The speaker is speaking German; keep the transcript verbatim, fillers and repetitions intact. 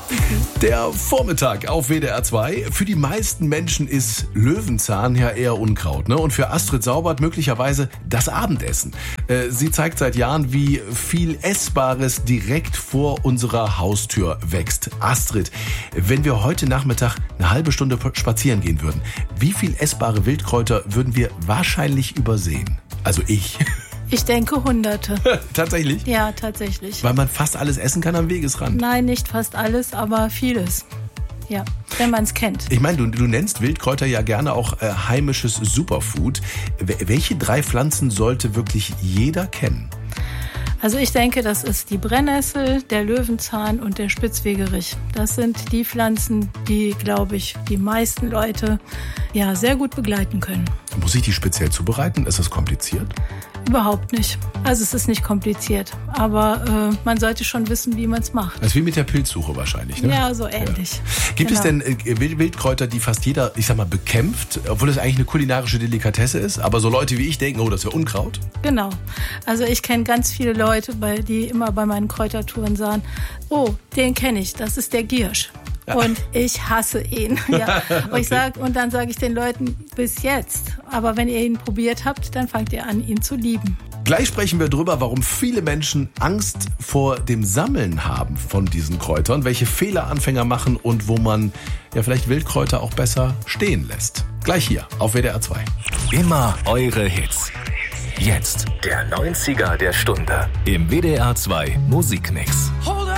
Der Vormittag auf W D R zwei. Für die meisten Menschen ist Löwenzahn ja eher Unkraut, ne? Und für Astrid Saubert möglicherweise das Abendessen. Äh, sie zeigt seit Jahren, wie viel Essbares direkt vor unserer Haustür wächst. Astrid, wenn wir heute Nachmittag eine halbe Stunde spazieren gehen würden, wie viel essbare Wildkräuter würden wir wahrscheinlich übersehen? Also ich. Ich denke Hunderte. Tatsächlich? Ja, tatsächlich. Weil man fast alles essen kann am Wegesrand. Nein, nicht fast alles, aber vieles. Ja, wenn man es kennt. Ich meine, du, du nennst Wildkräuter ja gerne auch äh, heimisches Superfood. W- welche drei Pflanzen sollte wirklich jeder kennen? Also ich denke, das ist die Brennnessel, der Löwenzahn und der Spitzwegerich. Das sind die Pflanzen, die, glaube ich, die meisten Leute ja sehr gut begleiten können. Muss ich die speziell zubereiten? Ist das kompliziert? Überhaupt nicht. Also es ist nicht kompliziert, aber äh, man sollte schon wissen, wie man es macht. Das ist wie mit der Pilzsuche wahrscheinlich, ne? Ja, so ähnlich. Ja. Gibt Genau. es denn äh, Wild- Wildkräuter, die fast jeder, ich sag mal, bekämpft, obwohl es eigentlich eine kulinarische Delikatesse ist, aber so Leute wie ich denken, oh, das wäre Unkraut? Genau. Also ich kenne ganz viele Leute, bei, die immer bei meinen Kräutertouren sagen, oh, den kenne ich, das ist der Giersch. Und ich hasse ihn. Ja. Und, ich sag, und dann sage ich den Leuten, bis jetzt. Aber wenn ihr ihn probiert habt, dann fangt ihr an, ihn zu lieben. Gleich sprechen wir drüber, warum viele Menschen Angst vor dem Sammeln haben von diesen Kräutern, welche Fehler Anfänger machen und wo man ja vielleicht Wildkräuter auch besser stehen lässt. Gleich hier auf W D R zwei. Immer eure Hits. Jetzt der neunziger der Stunde im W D R zwei Musikmix.